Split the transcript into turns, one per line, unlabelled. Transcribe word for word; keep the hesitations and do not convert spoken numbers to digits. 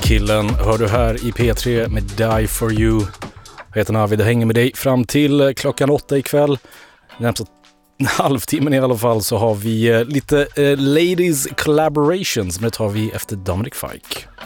killen hör du här i P tre med Die For You. Jag heter Navid och hänger med dig fram till klockan åtta ikväll. Närmast en halvtimme i alla fall så har vi lite eh, Ladies Collaborations, men det tar vi efter Dominic Fike.